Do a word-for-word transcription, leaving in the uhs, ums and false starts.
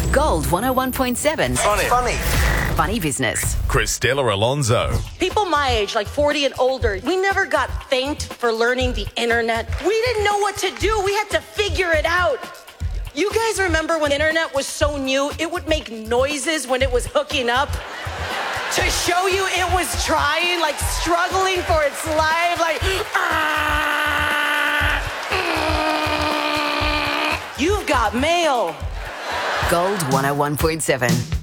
Gold one oh one point seven. Funny. Funny. Funny Business. Christella Alonso. People my age, like forty and older, we never got thanked for learning the internet. We didn't know what to do. We had to figure it out. You guys remember when the internet was so new, it would make noises when it was hooking up? To show you it was trying, like struggling for its life, like, ah, mm, you've got mail. Gold one oh one point seven.